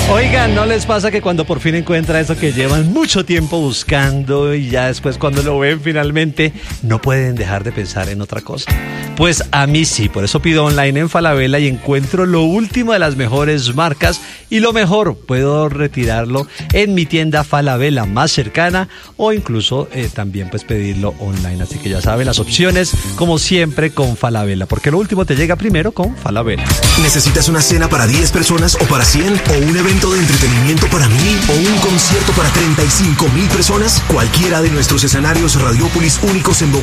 Oigan, ¿no les pasa que cuando por fin encuentra eso que llevan mucho tiempo buscando y ya después cuando lo ven finalmente no pueden dejar de pensar en otra cosa? Pues a mí sí, por eso pido online en Falabella y encuentro lo último de las mejores marcas y lo mejor, puedo retirarlo en mi tienda Falabella más cercana o incluso también pues pedirlo online. Así que ya saben las opciones como siempre con Falabella, porque lo último te llega primero con Falabella. ¿Necesitas una cena para 10 personas o para 100? ¿O un evento de entretenimiento para 1000? ¿O un concierto para 35,000 personas? Cualquiera de nuestros escenarios Radiópolis únicos en Bogotá